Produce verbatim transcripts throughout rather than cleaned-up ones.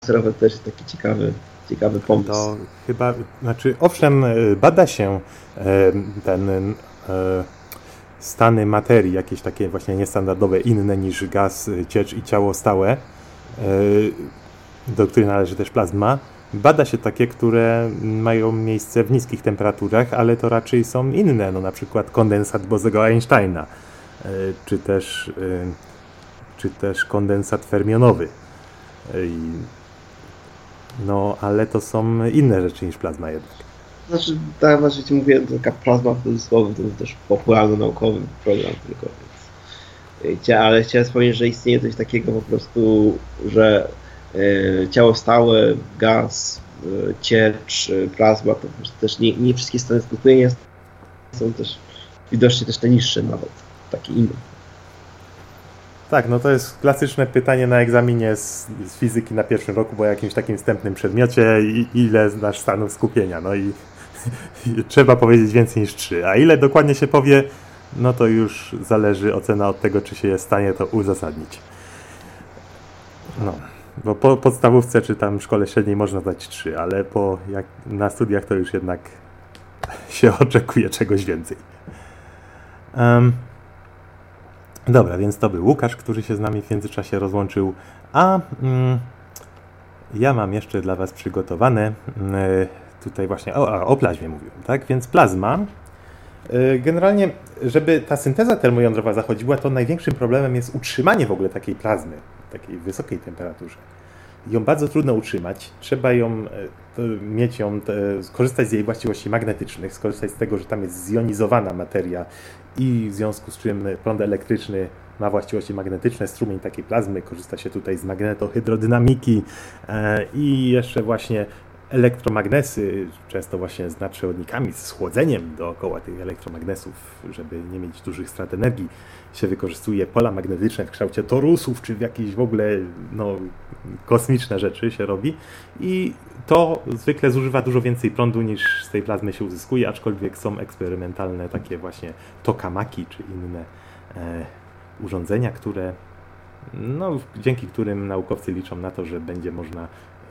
laserowe też jest taki ciekawy, ciekawy pomysł. To chyba, znaczy owszem, bada się ten stany materii, jakieś takie właśnie niestandardowe, inne niż gaz, ciecz i ciało stałe, do których należy też plazma. Bada się takie, które mają miejsce w niskich temperaturach, ale to raczej są inne, no na przykład kondensat Bosego Einsteina, czy też, czy też kondensat fermionowy. No, ale to są inne rzeczy niż plazma jednak. Znaczy, tak właśnie ci mówię, to taka plazma w cudzysłowie, to jest też popularno-naukowy program tylko, więc... Ale chciałem wspomnieć, że istnieje coś takiego po prostu, że e, ciało stałe, gaz, e, ciecz, plazma, to po prostu też nie, nie wszystkie stany skupienia są też widocznie też te niższe nawet, takie inne. Tak, no to jest klasyczne pytanie na egzaminie z, z fizyki na pierwszym roku, bo jakimś takim wstępnym przedmiocie, i, ile znasz stanów skupienia, no i, i trzeba powiedzieć więcej niż trzy, a ile dokładnie się powie, no to już zależy ocena od tego, czy się jest w stanie to uzasadnić. No, bo po podstawówce czy tam w szkole średniej można dać trzy, ale po, jak na studiach to już jednak się oczekuje czegoś więcej. Um, Dobra, więc to był Łukasz, który się z nami w międzyczasie rozłączył, a mm, ja mam jeszcze dla Was przygotowane y, tutaj właśnie, o, a, o plazmie mówiłem, tak? Więc plazma, y, generalnie, żeby ta synteza termojądrowa zachodziła, to największym problemem jest utrzymanie w ogóle takiej plazmy, takiej wysokiej temperaturze. Ją bardzo trudno utrzymać, trzeba ją y, mieć ją, y, skorzystać z jej właściwości magnetycznych, skorzystać z tego, że tam jest zjonizowana materia, i w związku z czym prąd elektryczny ma właściwości magnetyczne, strumień takiej plazmy, korzysta się tutaj z magnetohydrodynamiki e, i jeszcze właśnie elektromagnesy, często właśnie z nadprzewodnikami, z chłodzeniem dookoła tych elektromagnesów, żeby nie mieć dużych strat energii, się wykorzystuje pola magnetyczne w kształcie torusów, czy w jakieś w ogóle no, kosmiczne rzeczy się robi i to zwykle zużywa dużo więcej prądu niż z tej plazmy się uzyskuje, aczkolwiek są eksperymentalne takie właśnie tokamaki czy inne e, urządzenia, które, no, dzięki którym naukowcy liczą na to, że będzie można e,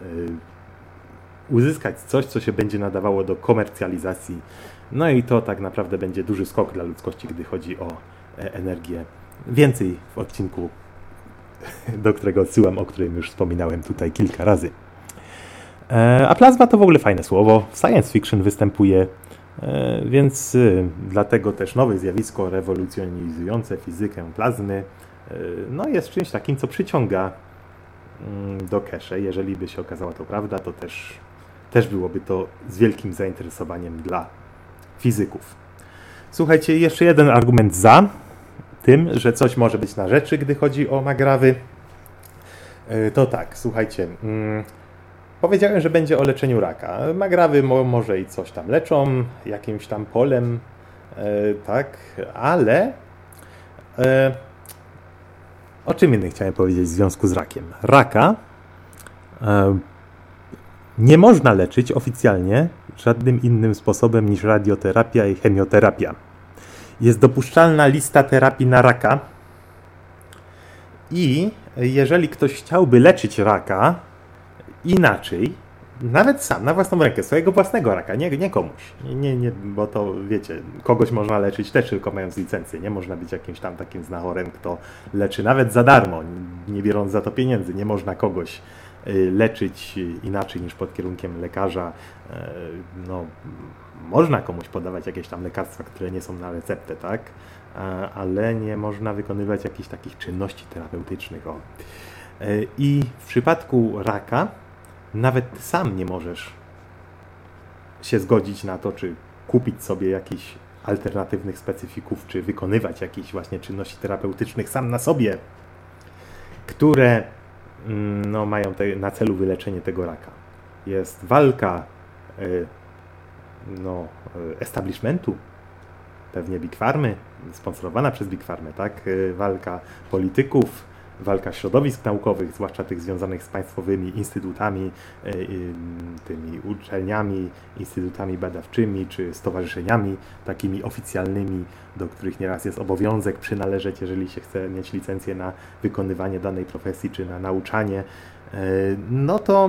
uzyskać coś, co się będzie nadawało do komercjalizacji. No i to tak naprawdę będzie duży skok dla ludzkości, gdy chodzi o e, energię. Więcej w odcinku, do którego odsyłam, o którym już wspominałem tutaj kilka razy. A plazma to w ogóle fajne słowo, w science fiction występuje, więc dlatego też nowe zjawisko rewolucjonizujące fizykę plazmy no jest czymś takim, co przyciąga do cache. Jeżeli by się okazała to prawda, to też, też byłoby to z wielkim zainteresowaniem dla fizyków. Słuchajcie, jeszcze jeden argument za tym, że coś może być na rzeczy, gdy chodzi o magrawy. To tak, słuchajcie... Powiedziałem, że będzie o leczeniu raka. Magrawy mo może i coś tam leczą, jakimś tam polem, e, tak, ale e, o czym innym chciałem powiedzieć w związku z rakiem. Raka e, nie można leczyć oficjalnie żadnym innym sposobem niż radioterapia i chemioterapia. Jest dopuszczalna lista terapii na raka i jeżeli ktoś chciałby leczyć raka inaczej, nawet sam, na własną rękę, swojego własnego raka, nie, nie komuś, nie, nie, nie, bo to wiecie, kogoś można leczyć też tylko mając licencję, nie można być jakimś tam takim znachorem, kto leczy nawet za darmo, nie biorąc za to pieniędzy, nie można kogoś leczyć inaczej niż pod kierunkiem lekarza, no można komuś podawać jakieś tam lekarstwa, które nie są na receptę, tak, ale nie można wykonywać jakichś takich czynności terapeutycznych, o. I w przypadku raka nawet ty sam nie możesz się zgodzić na to, czy kupić sobie jakichś alternatywnych specyfików, czy wykonywać jakichś właśnie czynności terapeutycznych sam na sobie, które no, mają te, na celu wyleczenie tego raka. Jest walka no, establishmentu, pewnie Big Pharmy, sponsorowana przez Big Pharmę, tak? Walka polityków, walka środowisk naukowych, zwłaszcza tych związanych z państwowymi instytutami, tymi uczelniami, instytutami badawczymi czy stowarzyszeniami takimi oficjalnymi, do których nieraz jest obowiązek przynależeć, jeżeli się chce mieć licencję na wykonywanie danej profesji czy na nauczanie. No to